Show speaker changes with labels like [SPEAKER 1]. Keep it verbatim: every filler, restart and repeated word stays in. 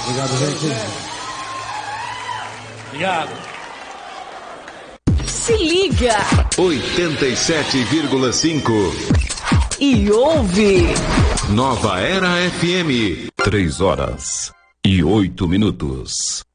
[SPEAKER 1] Obrigado, gente.
[SPEAKER 2] Obrigado.
[SPEAKER 3] Se liga.
[SPEAKER 4] oitenta e sete vírgula cinco.
[SPEAKER 3] E ouve.
[SPEAKER 4] Nova Era F M. Três horas e oito minutos.